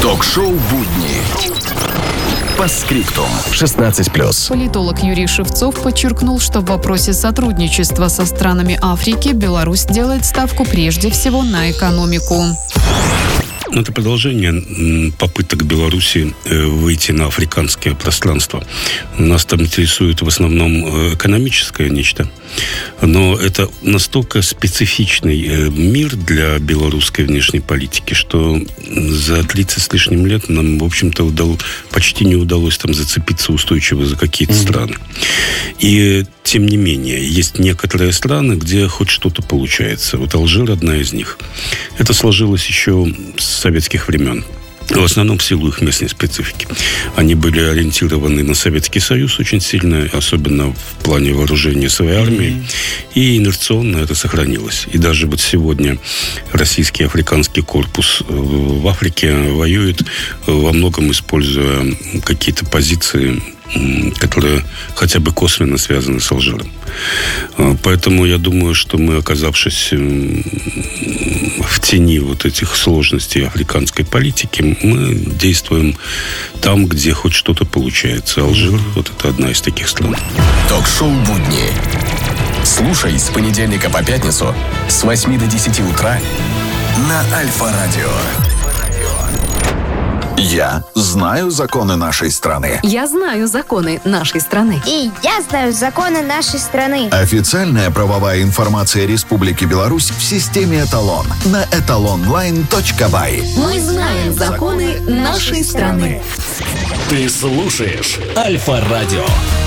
Ток-шоу «Будни». По скриптум. 16+. Политолог Юрий Шевцов подчеркнул, что в вопросе сотрудничества со странами Африки Беларусь делает ставку прежде всего на экономику. Это продолжение попыток Беларуси выйти на африканское пространство. Нас там интересует в основном экономическое нечто. Но это настолько специфичный мир для белорусской внешней политики, что за 30 с лишним лет нам, в общем-то, почти не удалось там зацепиться устойчиво за какие-то страны. И, тем не менее, есть некоторые страны, где хоть что-то получается. Вот Алжир – одна из них. Это сложилось еще с советских времен. В основном в силу их местной специфики. Они были ориентированы на Советский Союз очень сильно, особенно в плане вооружения своей армии. И инерционно это сохранилось. И даже вот сегодня российский африканский корпус в Африке воюет, во многом используя какие-то позиции, которые хотя бы косвенно связаны с Алжиром. Поэтому я думаю, что мы, оказавшись в тени вот этих сложностей африканской политики, мы действуем там, где хоть что-то получается. Алжир – вот это одна из таких стран. Ток-шоу «Будни». Слушай с понедельника по пятницу с 8 до 10 утра на Альфа-радио. Я знаю законы нашей страны. Я знаю законы нашей страны. И я знаю законы нашей страны. Официальная правовая информация Республики Беларусь в системе «Эталон» на etalonline.by. Мы знаем законы нашей страны. Ты слушаешь Альфа-радио.